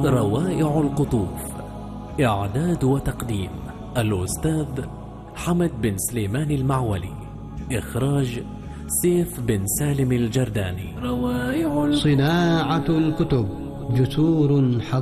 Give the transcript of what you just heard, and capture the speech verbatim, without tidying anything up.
روائع القطوف. إعداد وتقديم الأستاذ حمد بن سليمان المعولي. إخراج سيف بن سالم الجرداني. روائع صناعة الكتب، جسور حضارية.